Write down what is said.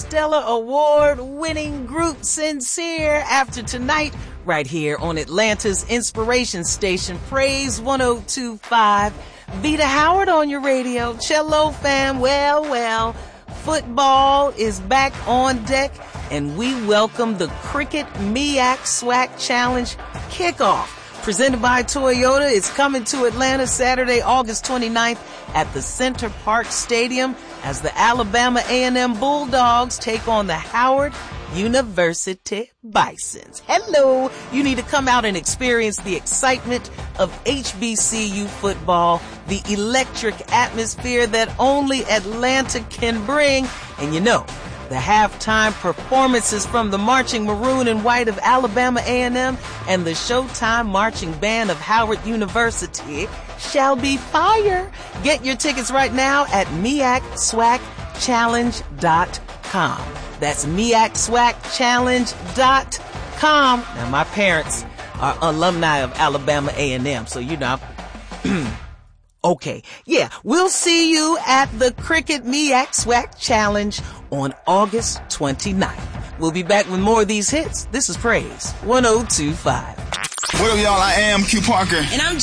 Stellar Award-winning group Sincere after tonight right here on Atlanta's inspiration station, Praise 102.5. Vita Howard on your radio. Cello fam, well, football is back on deck, and we welcome the Cricket MEAC SWAC Challenge kickoff. Presented by Toyota, it's coming to Atlanta Saturday, August 29th at the Center Park Stadium as the Alabama A&M Bulldogs take on the Howard University Bisons. Hello! You need to come out and experience the excitement of HBCU football, the electric atmosphere that only Atlanta can bring. And you know, the halftime performances from the Marching Maroon and White of Alabama A&M and the Showtime Marching Band of Howard University shall be fire. Get your tickets right now at MEACSWACchallenge.com. That's MEACSWACchallenge.com. Now, my parents are alumni of Alabama A&M, so you know. Okay, yeah, we'll see you at the Cricket MEAC SWAC Challenge on August 29th. We'll be back with more of these hits. This is Praise 102.5. What up, y'all? I am Q Parker. And I'm